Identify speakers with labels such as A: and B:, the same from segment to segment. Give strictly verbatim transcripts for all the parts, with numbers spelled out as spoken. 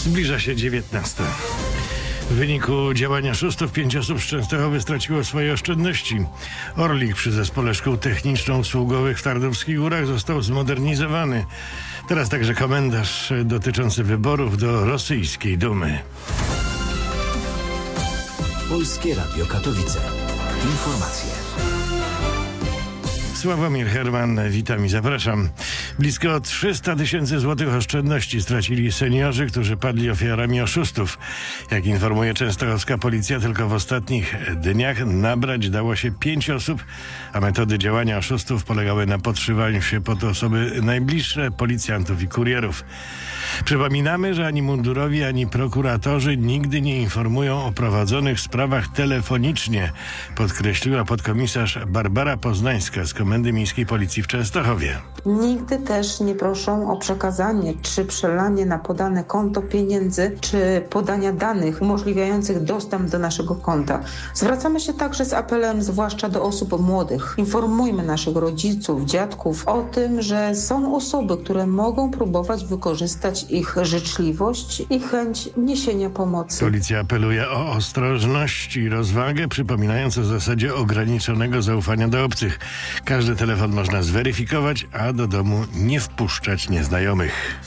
A: Zbliża się dziewiętnasta. W wyniku działania oszustów pięć osób z Częstochowy straciło swoje oszczędności. Orlik przy Zespole Szkół Techniczno-Usługowych w Tarnowskich Górach został zmodernizowany. Teraz także komentarz dotyczący wyborów do rosyjskiej Dumy.
B: Polskie Radio Katowice. Informacje.
A: Sławomir Herman, witam i zapraszam. Blisko trzysta tysięcy złotych oszczędności stracili seniorzy, którzy padli ofiarami oszustów. Jak informuje częstochowska policja, tylko w ostatnich dniach nabrać dało się pięć osób, a metody działania oszustów polegały na podszywaniu się pod osoby najbliższe policjantów i kurierów. Przypominamy, że ani mundurowi, ani prokuratorzy nigdy nie informują o prowadzonych sprawach telefonicznie, podkreśliła podkomisarz Barbara Poznańska z Komendy Miejskiej Policji w Częstochowie.
C: Nigdy też nie proszą o przekazanie czy przelanie na podane konto pieniędzy, czy podania danych umożliwiających dostęp do naszego konta. Zwracamy się także z apelem zwłaszcza do osób młodych. Informujmy naszych rodziców, dziadków o tym, że są osoby, które mogą próbować wykorzystać ich życzliwość i chęć niesienia pomocy.
A: Policja apeluje o ostrożność i rozwagę, przypominając o zasadzie ograniczonego zaufania do obcych. Każdy telefon można zweryfikować, a do domu nie wpuszczać nieznajomych.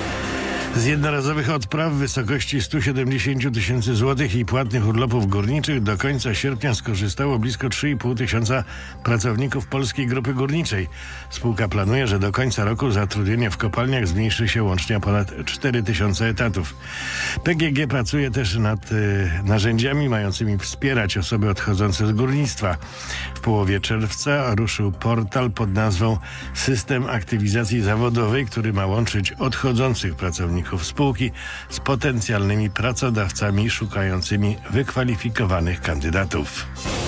A: Z jednorazowych odpraw w wysokości stu siedemdziesięciu tysięcy złotych i płatnych urlopów górniczych do końca sierpnia skorzystało blisko trzy i pół tysiąca pracowników Polskiej Grupy Górniczej. Spółka planuje, że do końca roku zatrudnienie w kopalniach zmniejszy się łącznie o ponad cztery tysiące etatów. P G G pracuje też nad y, narzędziami mającymi wspierać osoby odchodzące z górnictwa. W połowie czerwca ruszył portal pod nazwą System Aktywizacji Zawodowej, który ma łączyć odchodzących pracowników spółki z potencjalnymi pracodawcami szukającymi wykwalifikowanych kandydatów.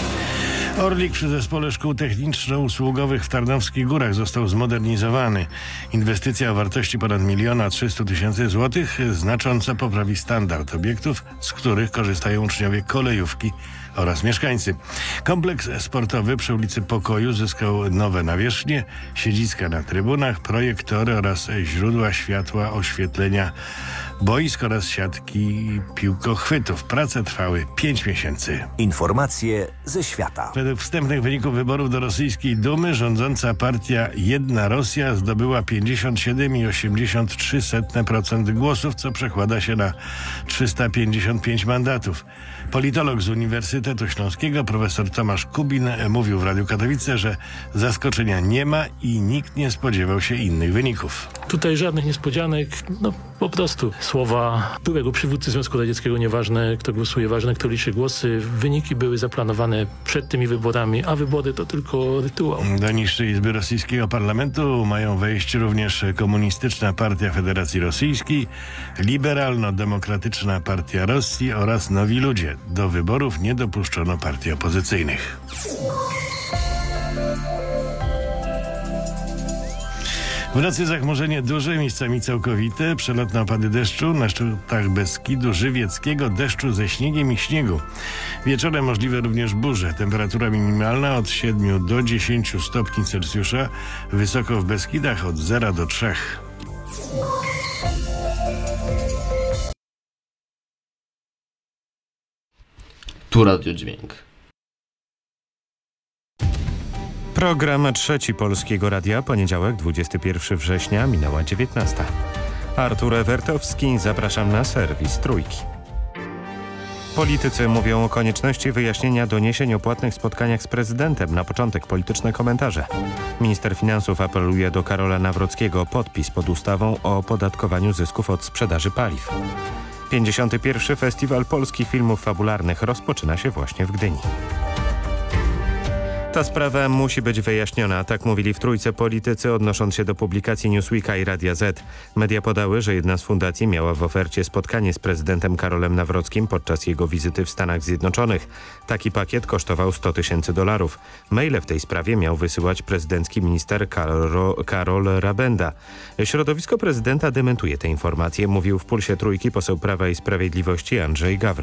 A: Orlik przy Zespole Szkół Techniczno-Usługowych w Tarnowskich Górach został zmodernizowany. Inwestycja o wartości ponad miliona trzystu tysięcy złotych znacząco poprawi standard obiektów, z których korzystają uczniowie kolejówki oraz mieszkańcy. Kompleks sportowy przy ulicy Pokoju zyskał nowe nawierzchnie, siedziska na trybunach, projektory oraz źródła światła oświetlenia boisk oraz siatki piłkochwytów. Prace trwały pięć miesięcy.
B: Informacje ze świata.
A: Według wstępnych wyników wyborów do rosyjskiej Dumy rządząca partia Jedna Rosja zdobyła pięćdziesiąt siedem i osiemdziesiąt trzy procent głosów, co przekłada się na trzysta pięćdziesiąt pięć mandatów. Politolog z Uniwersytetu Śląskiego, profesor Tomasz Kubin, mówił w Radiu Katowice, że zaskoczenia nie ma i nikt nie spodziewał się innych wyników.
D: Tutaj żadnych niespodzianek, no po prostu słowa byłego przywódcy Związku Radzieckiego, nieważne kto głosuje, ważne kto liczy głosy. Wyniki były zaplanowane przed tymi wyborami, a wybory to tylko rytuał.
A: Do niższej izby rosyjskiego parlamentu mają wejść również Komunistyczna Partia Federacji Rosyjskiej, Liberalno-Demokratyczna Partia Rosji oraz Nowi Ludzie. Do wyborów nie dopuszczono partii opozycyjnych. W nocy zachmurzenie duże, miejscami całkowite, przelotne opady deszczu, na szczytach Beskidu Żywieckiego deszczu ze śniegiem i śniegu. Wieczorem możliwe również burze. Temperatura minimalna od siedmiu do dziesięciu stopni Celsjusza, wysoko w Beskidach od zera do trzech.
E: Tu Radio Dźwięk.
F: Program Trzeci Polskiego Radia, poniedziałek, dwudziestego pierwszego września, minęła dziewiętnasta. Artur Ewertowski, zapraszam na serwis Trójki. Politycy mówią o konieczności wyjaśnienia doniesień o płatnych spotkaniach z prezydentem. Na początek polityczne komentarze. Minister finansów apeluje do Karola Nawrockiego o podpis pod ustawą o opodatkowaniu zysków od sprzedaży paliw. pięćdziesiąty pierwszy Festiwal Polskich Filmów Fabularnych rozpoczyna się właśnie w Gdyni. Ta sprawa musi być wyjaśniona, tak mówili w Trójce politycy, odnosząc się do publikacji Newsweeka i Radia Z. Media podały, że jedna z fundacji miała w ofercie spotkanie z prezydentem Karolem Nawrockim podczas jego wizyty w Stanach Zjednoczonych. Taki pakiet kosztował sto tysięcy dolarów. Maile w tej sprawie miał wysyłać prezydencki minister Karol, Karol Rabenda. Środowisko prezydenta dementuje te informacje, mówił w Pulsie Trójki poseł Prawa i Sprawiedliwości Andrzej Gawron.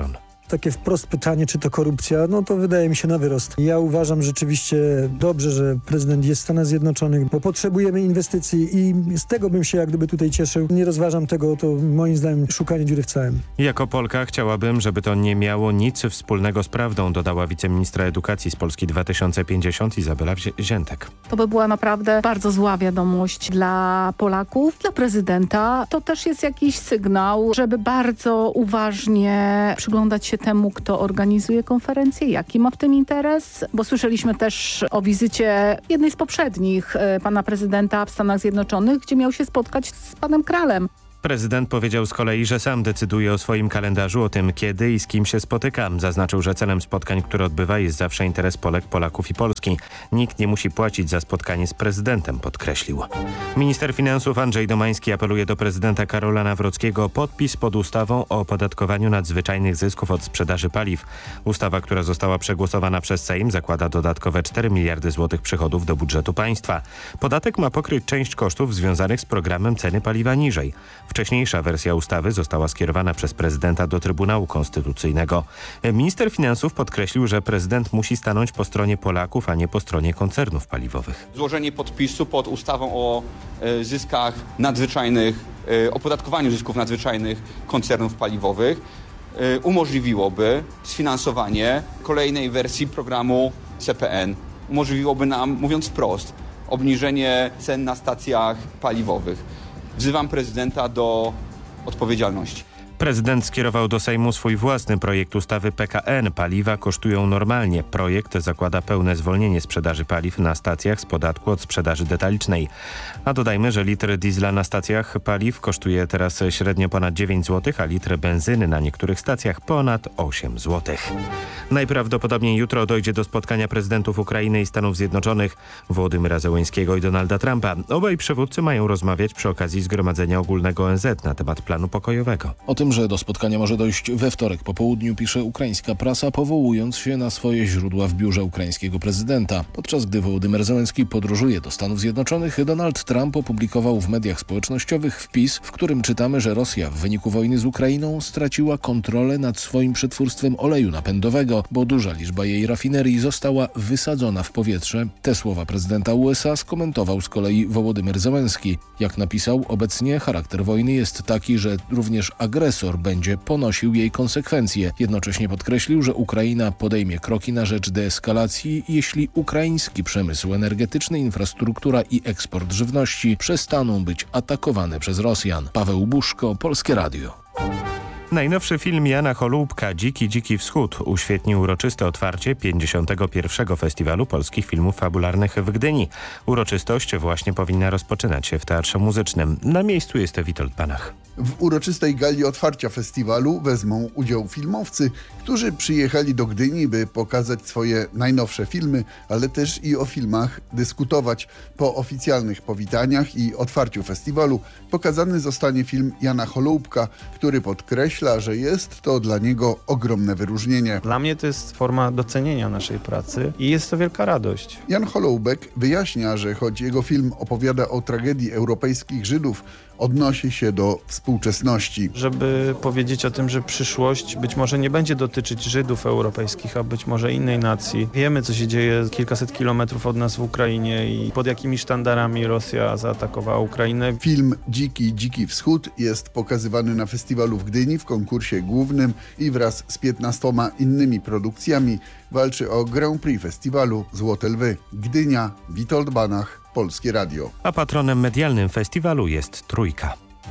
G: Takie wprost pytanie, czy to korupcja, no to wydaje mi się na wyrost. Ja uważam rzeczywiście dobrze, że prezydent jest w Stanach Zjednoczonych, bo potrzebujemy inwestycji i z tego bym się jak gdyby tutaj cieszył. Nie rozważam tego, to moim zdaniem szukanie dziury w całym.
F: Jako Polka chciałabym, żeby to nie miało nic wspólnego z prawdą, dodała wiceministra edukacji z Polski dwa tysiące pięćdziesiąt Izabela Ziętek.
H: To by była naprawdę bardzo zła wiadomość dla Polaków, dla prezydenta. To też jest jakiś sygnał, żeby bardzo uważnie przyglądać się temu, kto organizuje konferencję, jaki ma w tym interes, bo słyszeliśmy też o wizycie jednej z poprzednich e, pana prezydenta w Stanach Zjednoczonych, gdzie miał się spotkać z panem Kralem.
F: Prezydent powiedział z kolei, że sam decyduje o swoim kalendarzu, o tym kiedy i z kim się spotyka. Zaznaczył, że celem spotkań, które odbywa, jest zawsze interes Polek, Polaków i Polski. Nikt nie musi płacić za spotkanie z prezydentem, podkreślił. Minister finansów Andrzej Domański apeluje do prezydenta Karola Nawrockiego o podpis pod ustawą o opodatkowaniu nadzwyczajnych zysków od sprzedaży paliw. Ustawa, która została przegłosowana przez Sejm, zakłada dodatkowe cztery miliardy złotych przychodów do budżetu państwa. Podatek ma pokryć część kosztów związanych z programem ceny paliwa niżej. Wcześniejsza wersja ustawy została skierowana przez prezydenta do Trybunału Konstytucyjnego. Minister finansów podkreślił, że prezydent musi stanąć po stronie Polaków, a nie po stronie koncernów paliwowych.
I: Złożenie podpisu pod ustawą o e, zyskach nadzwyczajnych, e, opodatkowaniu zysków nadzwyczajnych koncernów paliwowych e, umożliwiłoby sfinansowanie kolejnej wersji programu C P N. Umożliwiłoby nam, mówiąc wprost, obniżenie cen na stacjach paliwowych. Wzywam prezydenta do odpowiedzialności.
F: Prezydent skierował do Sejmu swój własny projekt ustawy P K N. Paliwa kosztują normalnie. Projekt zakłada pełne zwolnienie sprzedaży paliw na stacjach z podatku od sprzedaży detalicznej. A dodajmy, że litr diesla na stacjach paliw kosztuje teraz średnio ponad dziewięć złotych, a litr benzyny na niektórych stacjach ponad osiem złotych. Najprawdopodobniej jutro dojdzie do spotkania prezydentów Ukrainy i Stanów Zjednoczonych, Wołodymyra Zełenskiego i Donalda Trumpa. Obaj przywódcy mają rozmawiać przy okazji Zgromadzenia Ogólnego O N Z na temat planu pokojowego.
J: O tym, że do spotkania może dojść we wtorek po południu, pisze ukraińska prasa, powołując się na swoje źródła w biurze ukraińskiego prezydenta. Podczas gdy Wołodymyr Zełenski podróżuje do Stanów Zjednoczonych, Donald Trump opublikował w mediach społecznościowych wpis, w którym czytamy, że Rosja w wyniku wojny z Ukrainą straciła kontrolę nad swoim przetwórstwem oleju napędowego, bo duża liczba jej rafinerii została wysadzona w powietrze. Te słowa prezydenta U S A skomentował z kolei Wołodymyr Zełenski. Jak napisał, obecnie charakter wojny jest taki, że również agresor będzie ponosił jej konsekwencje. Jednocześnie podkreślił, że Ukraina podejmie kroki na rzecz deeskalacji, jeśli ukraiński przemysł energetyczny, infrastruktura i eksport żywności przestaną być atakowane przez Rosjan. Paweł Buszko, Polskie Radio.
F: Najnowszy film Jana Holubka Dziki, Dziki Wschód uświetnił uroczyste otwarcie pięćdziesiątego pierwszego Festiwalu Polskich Filmów Fabularnych w Gdyni. Uroczystość właśnie powinna rozpoczynać się w Teatrze Muzycznym. Na miejscu jest Witold Banach.
K: W uroczystej gali otwarcia festiwalu wezmą udział filmowcy, którzy przyjechali do Gdyni, by pokazać swoje najnowsze filmy, ale też i o filmach dyskutować. Po oficjalnych powitaniach i otwarciu festiwalu pokazany zostanie film Jana Holubka, który podkreśla, że jest to dla niego ogromne wyróżnienie.
L: Dla mnie to jest forma docenienia naszej pracy i jest to wielka radość.
K: Jan Holubek wyjaśnia, że choć jego film opowiada o tragedii europejskich Żydów, odnosi się do współczesności.
L: Żeby powiedzieć o tym, że przyszłość być może nie będzie dotyczyć Żydów europejskich, a być może innej nacji. Wiemy, co się dzieje kilkaset kilometrów od nas w Ukrainie i pod jakimi sztandarami Rosja zaatakowała Ukrainę.
K: Film Dziki, Dziki Wschód jest pokazywany na festiwalu w Gdyni w konkursie głównym i wraz z piętnastoma innymi produkcjami walczy o Grand Prix festiwalu Złote Lwy. Gdynia, Witold Banach, Polskie Radio.
F: A patronem medialnym festiwalu jest Trójka.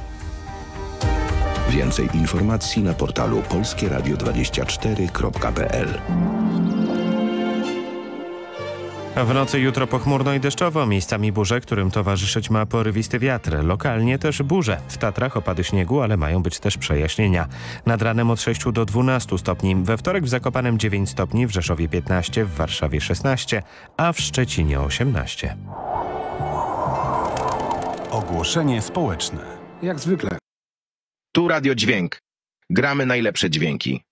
M: Więcej informacji na portalu polskieradio dwadzieścia cztery kropka p l.
F: W nocy jutro pochmurno i deszczowo, miejscami burze, którym towarzyszyć ma porywisty wiatr. Lokalnie też burze. W Tatrach opady śniegu, ale mają być też przejaśnienia. Nad ranem od sześciu do dwunastu stopni. We wtorek w Zakopanem dziewięć stopni, w Rzeszowie piętnaście, w Warszawie szesnaście, a w Szczecinie osiemnaście.
N: Ogłoszenie społeczne. Jak zwykle. Tu Radio Dźwięk. Gramy najlepsze dźwięki.